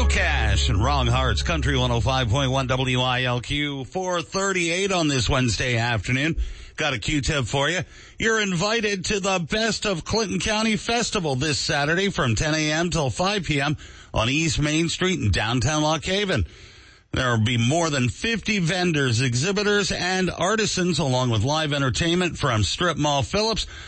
Joe Cash and Wrong Hearts, Country 105.1 WILQ, 4:38 on this Wednesday afternoon. Got a Q-tip for you. You're invited to the Best of Clinton County Festival this Saturday from 10 a.m. till 5 p.m. on East Main Street in downtown Lock Haven. There will be more than 50 vendors, exhibitors, and artisans, along with live entertainment from Strip Mall Phillips,